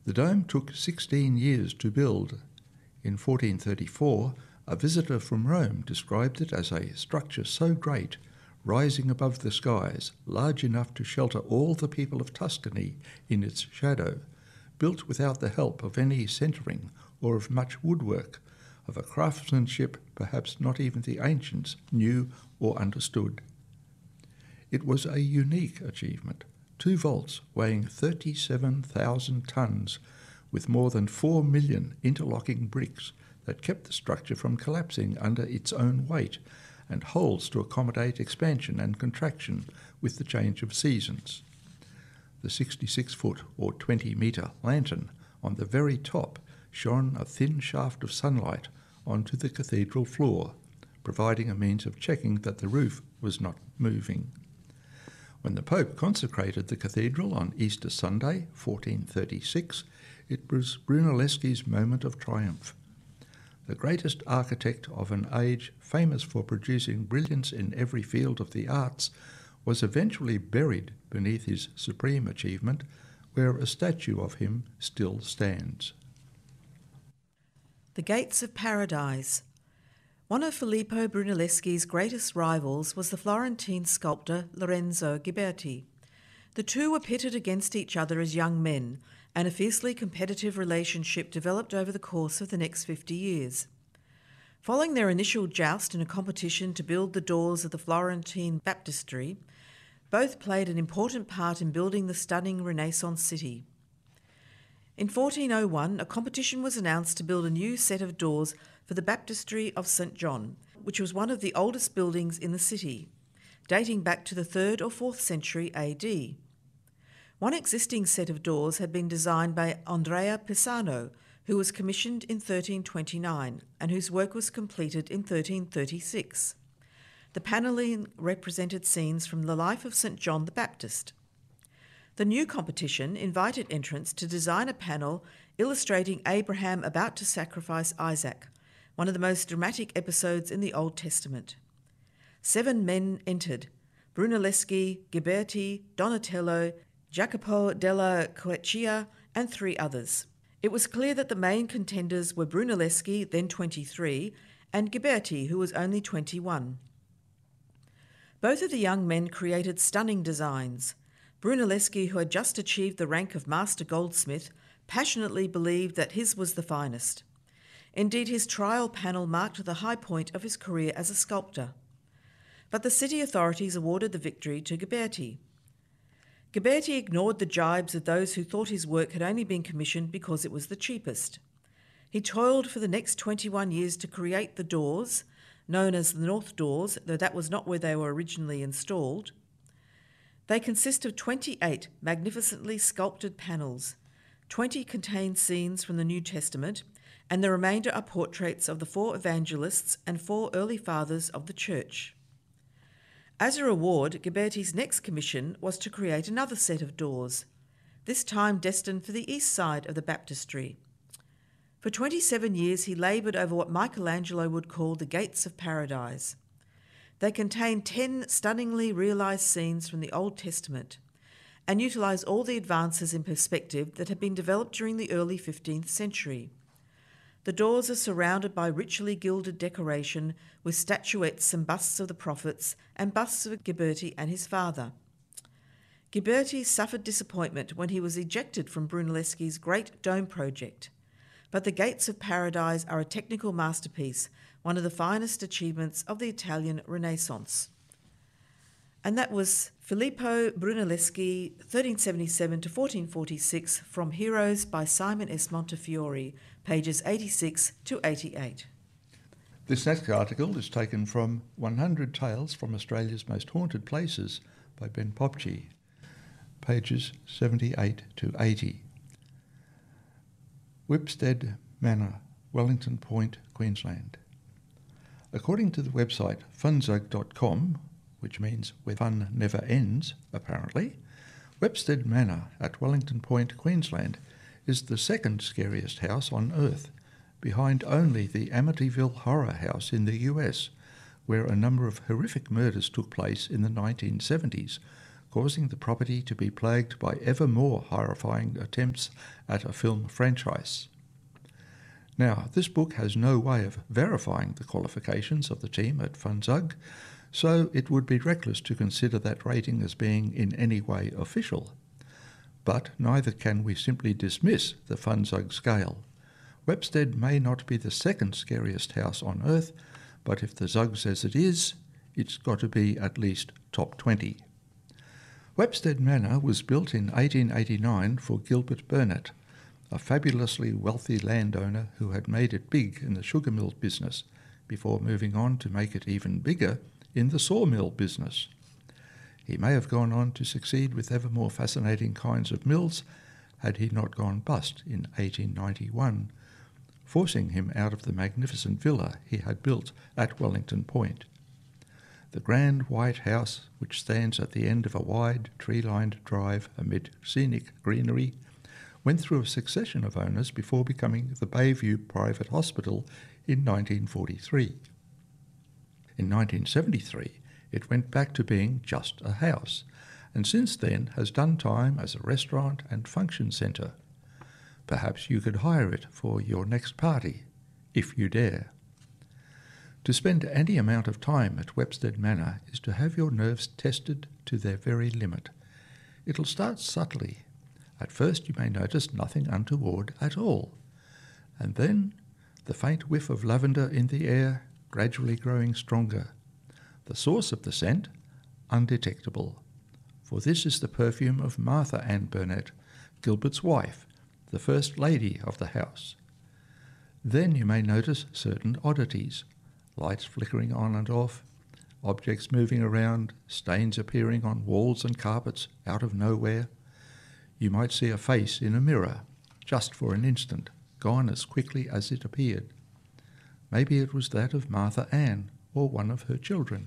The dome took 16 years to build. In 1434, a visitor from Rome described it as a structure so great, rising above the skies, large enough to shelter all the people of Tuscany in its shadow, built without the help of any centering or of much woodwork, of a craftsmanship perhaps not even the ancients knew or understood. It was a unique achievement, 2 vaults weighing 37,000 tons, with more than 4 million interlocking bricks that kept the structure from collapsing under its own weight, and holes to accommodate expansion and contraction with the change of seasons. The 66-foot or 20-metre lantern on the very top shone a thin shaft of sunlight onto the cathedral floor, providing a means of checking that the roof was not moving. When the Pope consecrated the cathedral on Easter Sunday, 1436, it was Brunelleschi's moment of triumph. The greatest architect of an age famous for producing brilliance in every field of the arts was eventually buried beneath his supreme achievement, where a statue of him still stands. The Gates of Paradise. One of Filippo Brunelleschi's greatest rivals was the Florentine sculptor Lorenzo Ghiberti. The two were pitted against each other as young men, and a fiercely competitive relationship developed over the course of the next 50 years. Following their initial joust in a competition to build the doors of the Florentine baptistry, both played an important part in building the stunning Renaissance city. In 1401, a competition was announced to build a new set of doors for the baptistry of St. John, which was one of the oldest buildings in the city, dating back to the 3rd or 4th century AD. One existing set of doors had been designed by Andrea Pisano, who was commissioned in 1329 and whose work was completed in 1336. The panelling represented scenes from the life of St. John the Baptist. The new competition invited entrants to design a panel illustrating Abraham about to sacrifice Isaac, one of the most dramatic episodes in the Old Testament. 7 men entered: Brunelleschi, Ghiberti, Donatello, Jacopo della Quercia, and 3 others. It was clear that the main contenders were Brunelleschi, then 23, and Ghiberti, who was only 21. Both of the young men created stunning designs. Brunelleschi, who had just achieved the rank of master goldsmith, passionately believed that his was the finest. Indeed, his trial panel marked the high point of his career as a sculptor. But the city authorities awarded the victory to Ghiberti. Ghiberti ignored the jibes of those who thought his work had only been commissioned because it was the cheapest. He toiled for the next 21 years to create the doors, known as the North Doors, though that was not where they were originally installed. They consist of 28 magnificently sculpted panels. 20 contain scenes from the New Testament, and the remainder are portraits of the 4 evangelists and 4 early fathers of the Church. As a reward, Ghiberti's next commission was to create another set of doors, this time destined for the east side of the baptistry. For 27 years he laboured over what Michelangelo would call the Gates of Paradise. They contain 10 stunningly realised scenes from the Old Testament and utilise all the advances in perspective that had been developed during the early 15th century. The doors are surrounded by richly gilded decoration with statuettes and busts of the prophets and busts of Ghiberti and his father. Ghiberti suffered disappointment when he was ejected from Brunelleschi's Great Dome project, but the Gates of Paradise are a technical masterpiece, one of the finest achievements of the Italian Renaissance. And that was Filippo Brunelleschi, 1377 to 1446, from Heroes by Simon S. Montefiore, pages 86 to 88. This next article is taken from 100 Tales from Australia's Most Haunted Places by Ben Popchi, pages 78 to 80. Whipstead Manor, Wellington Point, Queensland. According to the website funzug.com, which means where fun never ends, apparently, Whipstead Manor at Wellington Point, Queensland, is the second scariest house on Earth, behind only the Amityville Horror House in the US, where a number of horrific murders took place in the 1970s, causing the property to be plagued by ever more horrifying attempts at a film franchise. Now, this book has no way of verifying the qualifications of the team at Fun-Zug, so it would be reckless to consider that rating as being in any way official. But neither can we simply dismiss the Fun-Zug scale. Whepstead may not be the second scariest house on earth, but if the Zug says it is, it's got to be at least top 20. Whepstead Manor was built in 1889 for Gilbert Burnet, a fabulously wealthy landowner who had made it big in the sugar mill business before moving on to make it even bigger in the sawmill business. He may have gone on to succeed with ever more fascinating kinds of mills had he not gone bust in 1891, forcing him out of the magnificent villa he had built at Wellington Point. The grand white house, which stands at the end of a wide, tree-lined drive amid scenic greenery, went through a succession of owners before becoming the Bayview Private Hospital in 1943. In 1973, it went back to being just a house, and since then has done time as a restaurant and function centre. Perhaps you could hire it for your next party, if you dare. To spend any amount of time at Whepstead Manor is to have your nerves tested to their very limit. It'll start subtly. At first you may notice nothing untoward at all, and then the faint whiff of lavender in the air gradually growing stronger. The source of the scent, undetectable, for this is the perfume of Martha Ann Burnet, Gilbert's wife, the first lady of the house. Then you may notice certain oddities, lights flickering on and off, objects moving around, stains appearing on walls and carpets out of nowhere. You might see a face in a mirror, just for an instant, gone as quickly as it appeared. Maybe it was that of Martha Ann, or one of her children.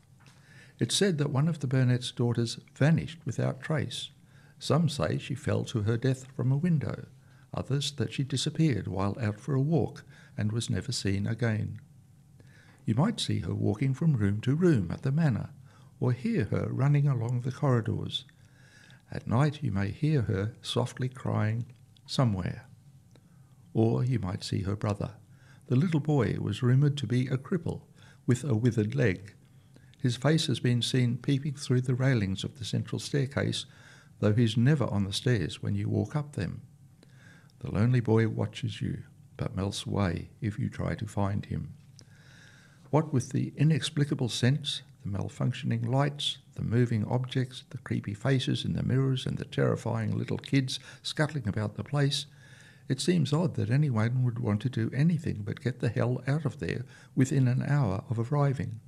It's said that one of the Burnet's daughters vanished without trace. Some say she fell to her death from a window, others that she disappeared while out for a walk and was never seen again. You might see her walking from room to room at the manor, or hear her running along the corridors. At night you may hear her softly crying somewhere. Or you might see her brother. The little boy was rumoured to be a cripple with a withered leg. His face has been seen peeping through the railings of the central staircase, though he's never on the stairs when you walk up them. The lonely boy watches you, but melts away if you try to find him. What with the inexplicable scents, the malfunctioning lights, the moving objects, the creepy faces in the mirrors, and the terrifying little kids scuttling about the place, it seems odd that anyone would want to do anything but get the hell out of there within an hour of arriving.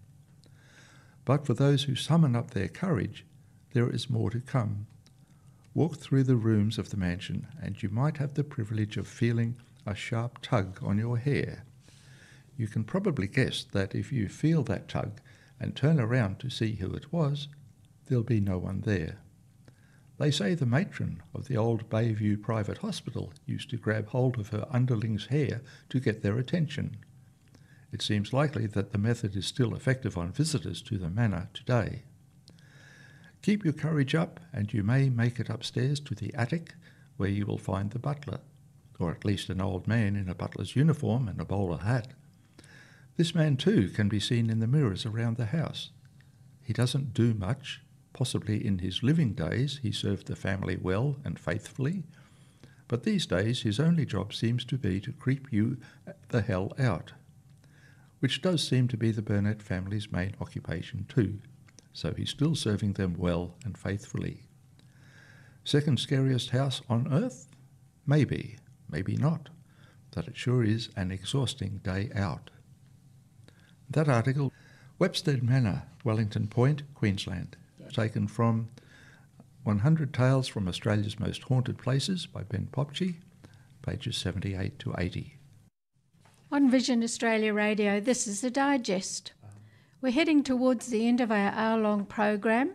But for those who summon up their courage, there is more to come. Walk through the rooms of the mansion, and you might have the privilege of feeling a sharp tug on your hair. You can probably guess that if you feel that tug and turn around to see who it was, there'll be no one there. They say the matron of the old Bayview Private Hospital used to grab hold of her underling's hair to get their attention. It seems likely that the method is still effective on visitors to the manor today. Keep your courage up, and you may make it upstairs to the attic, where you will find the butler, or at least an old man in a butler's uniform and a bowler hat. This man too can be seen in the mirrors around the house. He doesn't do much. Possibly in his living days he served the family well and faithfully, but these days his only job seems to be to creep you the hell out, which does seem to be the Burnet family's main occupation too, so he's still serving them well and faithfully. Second scariest house on earth? Maybe, maybe not, but it sure is an exhausting day out. That article, Whepstead Manor, Wellington Point, Queensland, taken from 100 Tales from Australia's Most Haunted Places by Ben Popchi, pages 78 to 80. On Vision Australia Radio, this is a digest. We're heading towards the end of our hour-long program.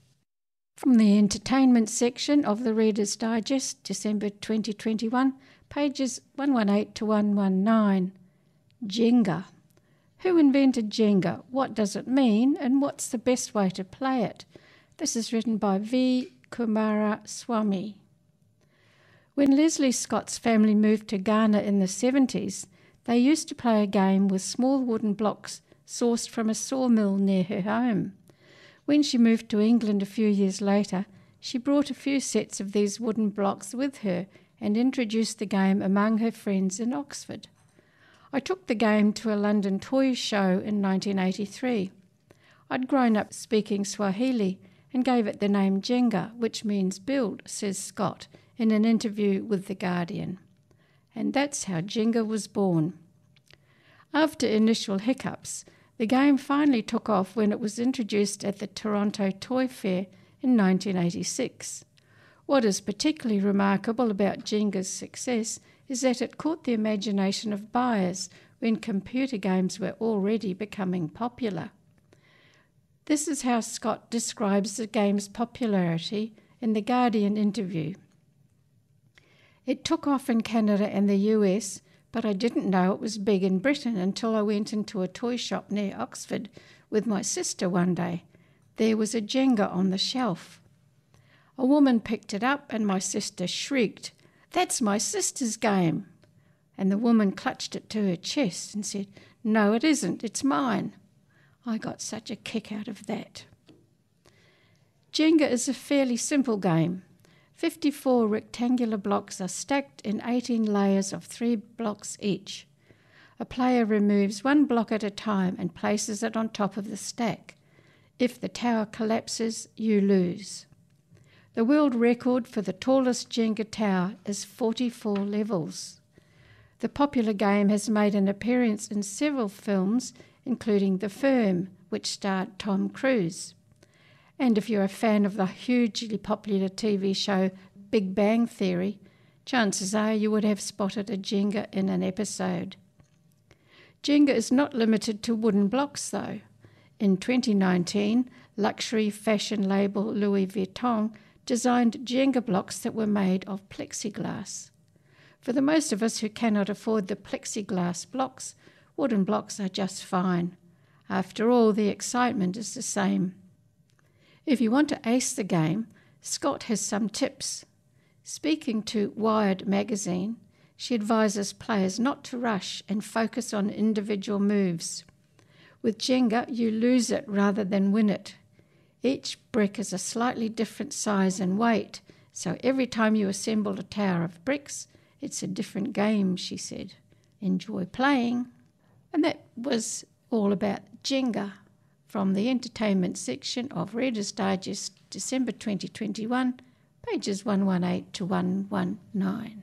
From the entertainment section of the Reader's Digest, December 2021, pages 118 to 119. Jenga. Who invented Jenga? What does it mean? And what's the best way to play it? This is written by V. Kumara Swamy. When Leslie Scott's family moved to Ghana in the 70s, they used to play a game with small wooden blocks sourced from a sawmill near her home. When she moved to England a few years later, she brought a few sets of these wooden blocks with her and introduced the game among her friends in Oxford. I took the game to a London toy show in 1983. I'd grown up speaking Swahili and gave it the name Jenga, which means build, says Scott in an interview with The Guardian. And that's how Jenga was born. After initial hiccups, the game finally took off when it was introduced at the Toronto Toy Fair in 1986. What is particularly remarkable about Jenga's success is that it caught the imagination of buyers when computer games were already becoming popular. This is how Scott describes the game's popularity in the Guardian interview. It took off in Canada and the US, but I didn't know it was big in Britain until I went into a toy shop near Oxford with my sister one day. There was a Jenga on the shelf. A woman picked it up and my sister shrieked, "That's my sister's game!" And the woman clutched it to her chest and said, "No, it isn't, it's mine." I got such a kick out of that. Jenga is a fairly simple game. 54 rectangular blocks are stacked in 18 layers of 3 blocks each. A player removes 1 block at a time and places it on top of the stack. If the tower collapses, you lose. The world record for the tallest Jenga tower is 44 levels. The popular game has made an appearance in several films, including The Firm, which starred Tom Cruise. And if you're a fan of the hugely popular TV show Big Bang Theory, chances are you would have spotted a Jenga in an episode. Jenga is not limited to wooden blocks, though. In 2019, luxury fashion label Louis Vuitton designed Jenga blocks that were made of plexiglass. For the most of us who cannot afford the plexiglass blocks, wooden blocks are just fine. After all, the excitement is the same. If you want to ace the game, Scott has some tips. Speaking to Wired magazine, she advises players not to rush and focus on individual moves. With Jenga, you lose it rather than win it. Each brick is a slightly different size and weight, so every time you assemble a tower of bricks, it's a different game, she said. Enjoy playing. And that was all about Jenga from the entertainment section of Reader's Digest, December 2021, pages 118 to 119.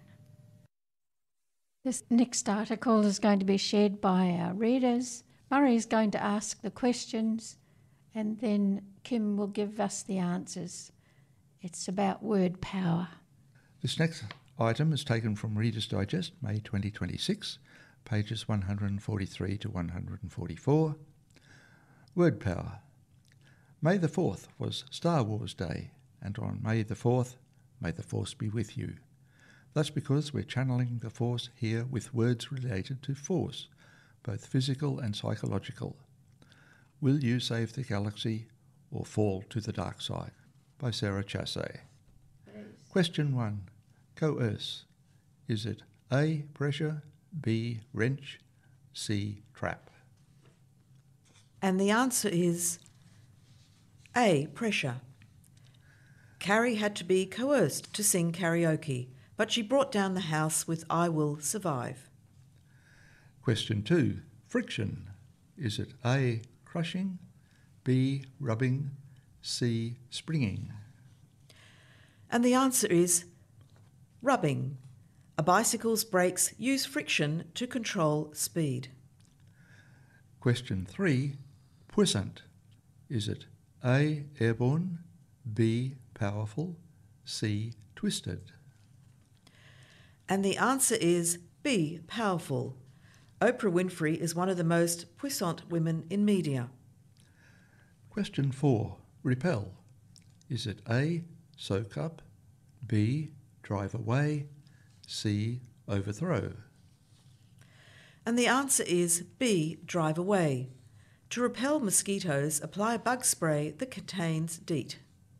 This next article is going to be shared by our readers. Murray is going to ask the questions and then Kim will give us the answers. It's about word power. This next item is taken from Reader's Digest, May 2026, pages 143 to 144. Word power. May the 4th was Star Wars Day, and on May the 4th, may the Force be with you. That's because we're channeling the Force here with words related to Force, both physical and psychological. Will you save the galaxy or fall to the dark side? By Sarah Chassé. Question 1. Coerce. Is it A, pressure, B, wrench, C, trap? And the answer is A, pressure. Carrie had to be coerced to sing karaoke, but she brought down the house with I Will Survive. Question 2. Friction. Is it A, crushing, B, rubbing, C, springing? And the answer is rubbing. A bicycle's brakes use friction to control speed. Question 3. Puissant. Is it A, airborne, B, powerful, C, twisted? And the answer is B, powerful. Oprah Winfrey is one of the most puissant women in media. Question 4. Repel. Is it A, soak up, B, drive away, C, overthrow? And the answer is B, drive away. To repel mosquitoes, apply bug spray that contains DEET.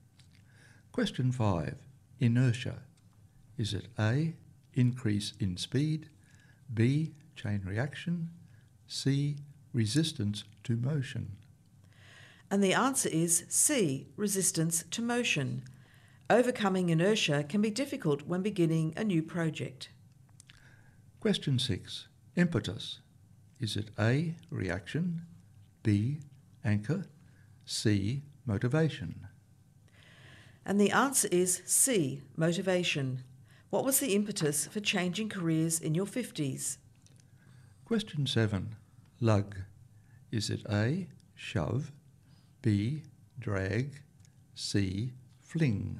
Question 5. Inertia. Is it A, increase in speed, B, chain reaction, C, resistance to motion? And the answer is C, resistance to motion. Overcoming inertia can be difficult when beginning a new project. Question 6. Impetus. Is it A, reaction, B, anchor, C, motivation? And the answer is C, motivation. What was the impetus for changing careers in your 50s? Question 7. Lug. Is it A, shove, B, drag, C, fling?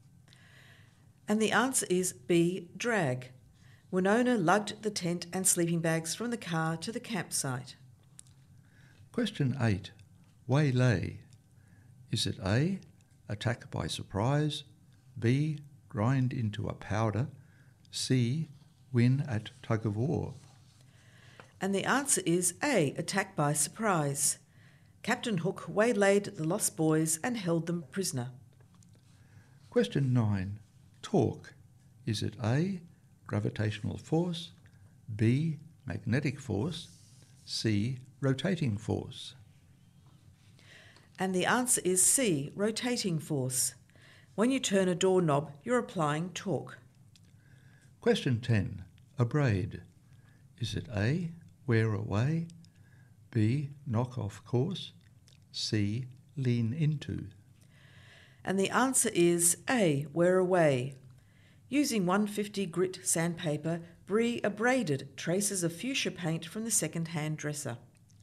And the answer is B, drag. Winona lugged the tent and sleeping bags from the car to the campsite. Question 8. Waylay. Is it A, attack by surprise, B, grind into a powder, C, win at tug of war? And the answer is A, attack by surprise. Captain Hook waylaid the lost boys and held them prisoner. Question 9. Torque. Is it A, gravitational force, B, magnetic force, C, rotating force? And the answer is C, rotating force. When you turn a doorknob, you're applying torque. Question 10. Abrade. Is it A, wear away, B, knock off course, C, lean into? And the answer is A, wear away. Using 150 grit sandpaper, Bree abraded traces of fuchsia paint from the second-hand dresser.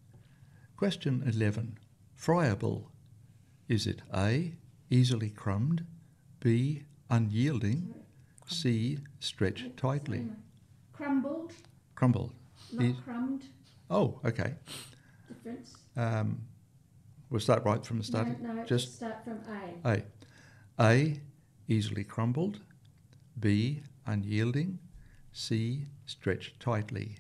Question 11. Friable. Is it A, easily crumbed, B, unyielding, C, stretched tightly? Crumbled, Crumbled. not crumbed. Oh, okay. Difference. We'll start right from the start. No, Just start from A. A. A, easily crumbled, B, unyielding, C, stretched tightly.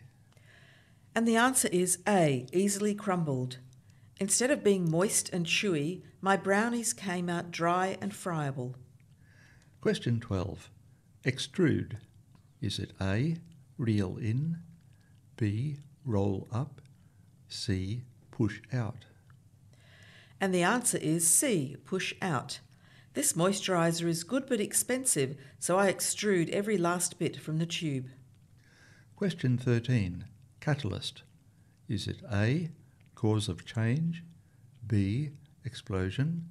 And the answer is A, easily crumbled. Instead of being moist and chewy, my brownies came out dry and friable. Question 12. Extrude. Is it A, reel in, B, roll up, C, push out? And the answer is C, push out. This moisturiser is good but expensive, so I extrude every last bit from the tube. Question 13. Catalyst. Is it A, cause of change, B, explosion,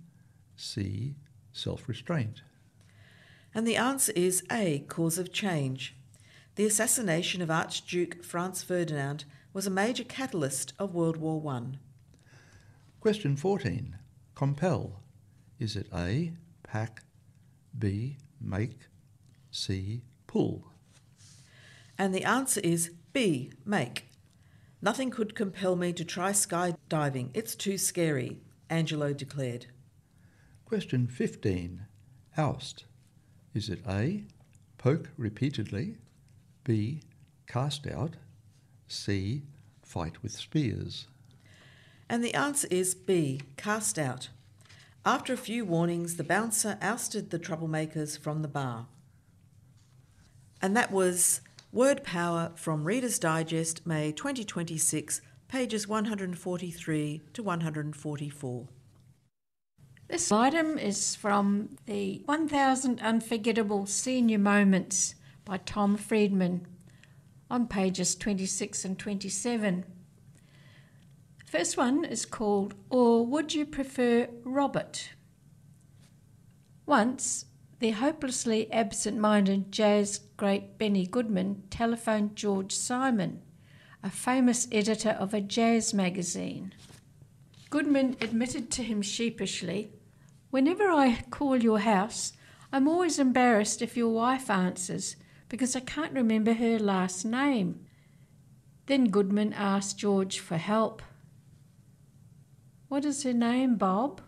C, self-restraint? And the answer is A, cause of change. The assassination of Archduke Franz Ferdinand was a major catalyst of World War I. Question 14. Compel. Is it A, pack, B, make, C, pull? And the answer is B, make. Nothing could compel me to try skydiving. It's too scary, Angelo declared. Question 15. Oust. Is it A, poke repeatedly, B, cast out, C, fight with spears? And the answer is B, cast out. After a few warnings, the bouncer ousted the troublemakers from the bar. And that was Word Power from Reader's Digest, May 2026, pages 143 to 144. This item is from the 1000 Unforgettable Senior Moments by Tom Friedman on pages 26 and 27. The first one is called, Or Would You Prefer Robert? Once, the hopelessly absent-minded jazz great Benny Goodman telephoned George Simon, a famous editor of a jazz magazine. Goodman admitted to him sheepishly, "Whenever I call your house, I'm always embarrassed if your wife answers, because I can't remember her last name." Then Goodman asked George for help. "What is her name, Bob?"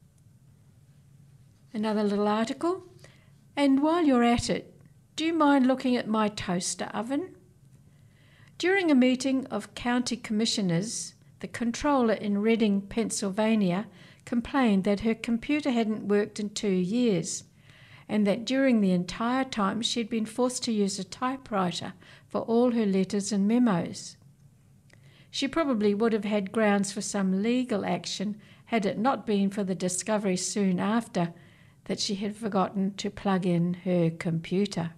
Another little article. "And while you're at it, do you mind looking at my toaster oven?" During a meeting of county commissioners, the controller in Reading, Pennsylvania, complained that her computer hadn't worked in 2 years. and that during the entire time she'd been forced to use a typewriter for all her letters and memos. She probably would have had grounds for some legal action had it not been for the discovery soon after that she had forgotten to plug in her computer.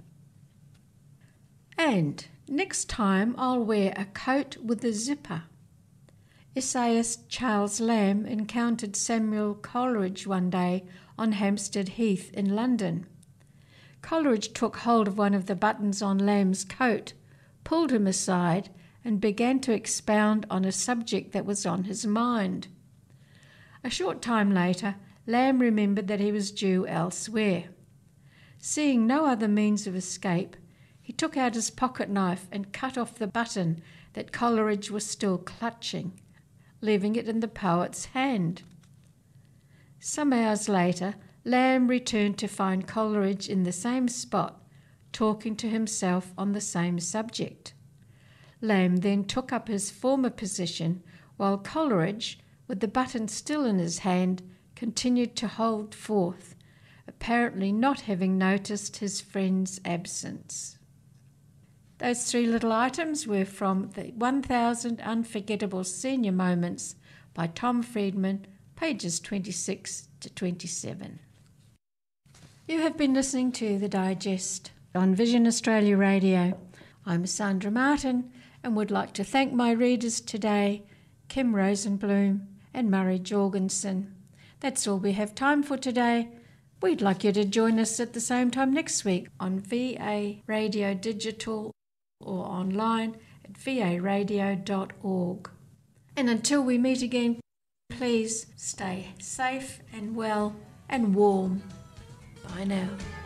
And next time I'll wear a coat with a zipper. Essayist Charles Lamb encountered Samuel Coleridge one day on Hampstead Heath in London. Coleridge took hold of one of the buttons on Lamb's coat, pulled him aside, and began to expound on a subject that was on his mind. A short time later, Lamb remembered that he was due elsewhere. Seeing no other means of escape, he took out his pocket knife and cut off the button that Coleridge was still clutching, leaving it in the poet's hand. Some hours later, Lamb returned to find Coleridge in the same spot, talking to himself on the same subject. Lamb then took up his former position, while Coleridge, with the button still in his hand, continued to hold forth, apparently not having noticed his friend's absence. Those three little items were from the 1000 Unforgettable Senior Moments by Tom Friedman, pages 26 to 27. You have been listening to The Digest on Vision Australia Radio. I'm Sandra Martin and would like to thank my readers today, Kim Rosenblum and Murray Jorgensen. That's all we have time for today. We'd like you to join us at the same time next week on VA Radio Digital or online at varadio.org. And until we meet again, please stay safe and well and warm. Bye now.